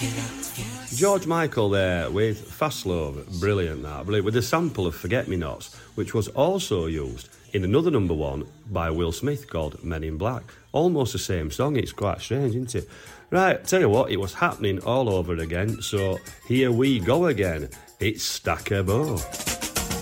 George Michael there with Fast Love, brilliant that, brilliant, with a sample of Forget Me Nots, which was also used in another number one by Will Smith called Men in Black. Almost the same song, it's quite strange, isn't it? Right, tell you what, it was happening all over again, so here we go again. It's Stack a Bo.